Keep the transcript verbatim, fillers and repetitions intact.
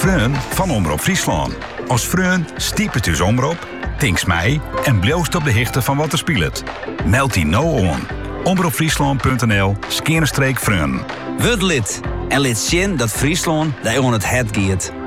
Freun van Omroep Friesland. Als Freun stiepet uw omroep, tinks mij en bloost op de hichte van wat er speelt. Meld die nou aan. omroepfriesland.nl skerenstreek Freun. Word lid en lid zien dat Friesland daar on het het giet.